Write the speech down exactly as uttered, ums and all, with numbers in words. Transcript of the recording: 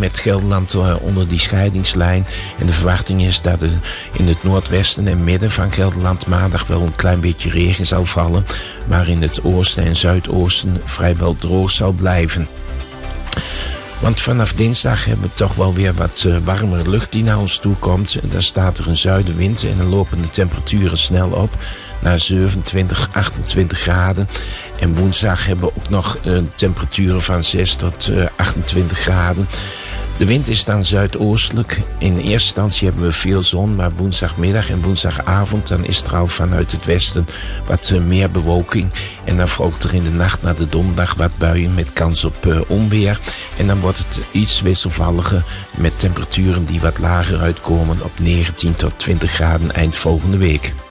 met Gelderland uh, onder die scheidingslijn. En de verwachting is dat er in het noordwesten en midden van Gelderland maandag wel een klein beetje regen zal vallen. Maar in het oosten en zuidoosten vrijwel droog zal blijven. Want vanaf dinsdag hebben we toch wel weer wat uh, warmere lucht die naar ons toe komt. Daar staat er een zuidenwind en dan lopen de temperaturen snel op naar zevenentwintig, achtentwintig graden. En woensdag hebben we ook nog uh, temperaturen van zes tot achtentwintig graden. De wind is dan zuidoostelijk. In eerste instantie hebben we veel zon, maar woensdagmiddag en woensdagavond dan is er al vanuit het westen wat uh, meer bewolking. En dan volgt er in de nacht naar de donderdag wat buien met kans op uh, onweer. En dan wordt het iets wisselvalliger met temperaturen die wat lager uitkomen op negentien tot twintig graden eind volgende week.